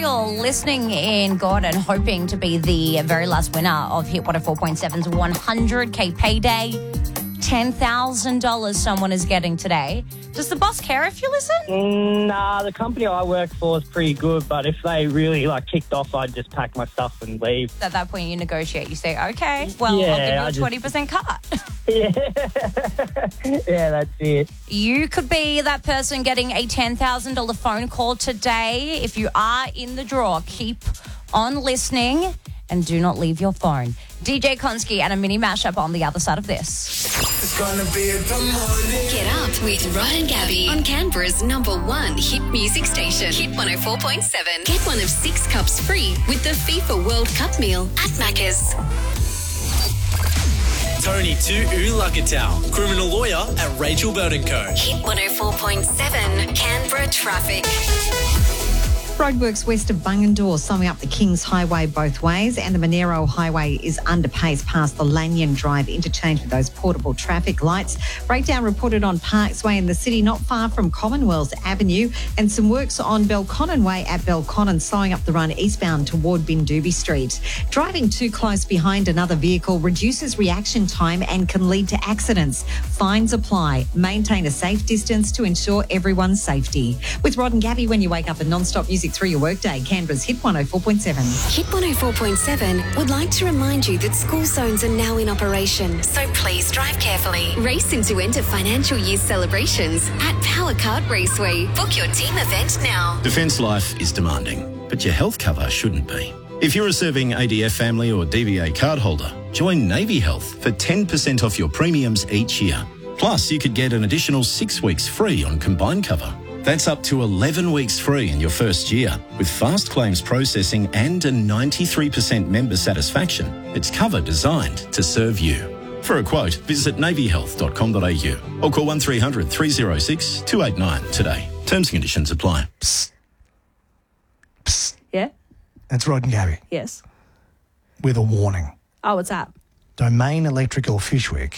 still listening in, God, and hoping to be the very last winner of Hit 104.7's 100K payday. $10,000 someone is getting today. Does the boss care if you listen? Nah, the company I work for is pretty good, but if they really kicked off, I'd just pack my stuff and leave. At that point, you negotiate. You say, okay, well, I'll give you a 20% cut. Yeah. Yeah, that's it. You could be that person getting a $10,000 phone call today. If you are in the draw, keep on listening and do not leave your phone. DJ Konski and a mini mashup on the other side of this. It's gonna be a good morning. Get up with Rod and Gabby on Canberra's #1 hit music station, Hit 104.7. Get one of 6 cups free with the FIFA World Cup meal at Macca's. Tony to Ulagatal, criminal lawyer at Rachel Burton Co. Hit 104.7 Canberra traffic. Roadworks west of Bungendore, summing up the Kings Highway both ways, and the Monero Highway is under pace past the Lanyon Drive interchange with those portable traffic lights. Breakdown reported on Parks Way in the city, not far from Commonwealth Avenue, and some works on Belconnen Way at Belconnen, slowing up the run eastbound toward Bindubi Street. Driving too close behind another vehicle reduces reaction time and can lead to accidents. Fines apply. Maintain a safe distance to ensure everyone's safety. With Rod and Gabby, when you wake up and non-stop music through your workday, Canberra's Hit 104.7. Hit 104.7 would like to remind you that school zones are now in operation, so please drive carefully. Race in to enter financial year celebrations at Powercard Raceway. Book your team event now. Defence life is demanding, but your health cover shouldn't be. If you're a serving ADF family or DVA card holder, join Navy Health for 10% off your premiums each year. Plus, you could get an additional 6 weeks free on combined cover. That's up to 11 weeks free in your first year, with fast claims processing and a 93% member satisfaction. It's cover designed to serve you. For a quote, visit navyhealth.com.au or call 1300 306 289 today. Terms and conditions apply. Psst. Yeah? That's Rod and Gabby Yes. with a warning. Oh, what's that? Domain Electrical Fishwick